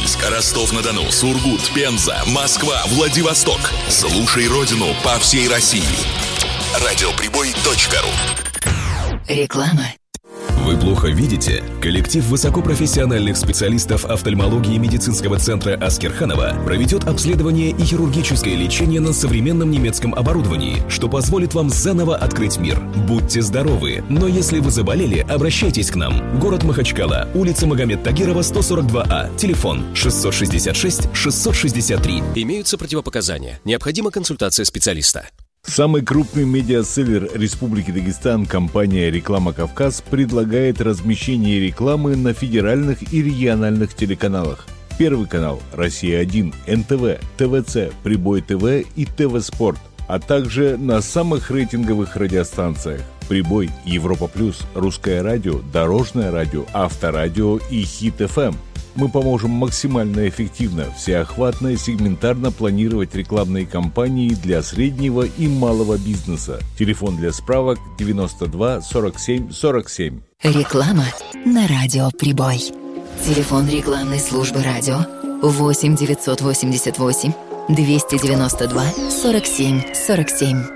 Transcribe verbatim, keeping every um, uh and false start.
Новороссийск, Ростов-на-Дону, Сургут, Пенза, Москва, Владивосток. Слушай родину по всей России. радиоприбой точка ру. Реклама. Вы плохо видите? Коллектив высокопрофессиональных специалистов офтальмологии медицинского центра Аскерханова проведет обследование и хирургическое лечение на современном немецком оборудовании, что позволит вам заново открыть мир. Будьте здоровы, но если вы заболели, обращайтесь к нам. Город Махачкала, улица Магомед Тагирова, сто сорок два А, телефон шестьсот шестьдесят шесть шестьсот шестьдесят три. Имеются противопоказания. Необходима консультация специалиста. Самый крупный медиаселлер Республики Дагестан, компания «Реклама Кавказ», предлагает размещение рекламы на федеральных и региональных телеканалах. Первый канал «Россия один», эн тэ вэ, тэ вэ цэ, Прибой ТВ и ТВ Спорт, а также на самых рейтинговых радиостанциях: Прибой, Европа Плюс, Русское радио, Дорожное радио, Авторадио и Хит эф эм. Мы поможем максимально эффективно, всеохватно и сегментарно планировать рекламные кампании для среднего и малого бизнеса. Телефон для справок девяносто два сорок семь сорок семь. Реклама на радио «Прибой». Телефон рекламной службы радио восемь девятьсот восемьдесят восемь двести девяносто два сорок семь сорок семь.